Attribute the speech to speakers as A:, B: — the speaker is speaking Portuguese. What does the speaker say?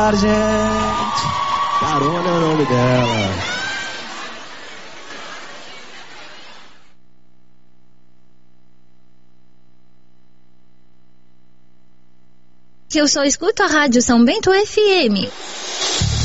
A: Gente, Carona é o nome dela.
B: Que eu só escuto a Rádio São Bento FM.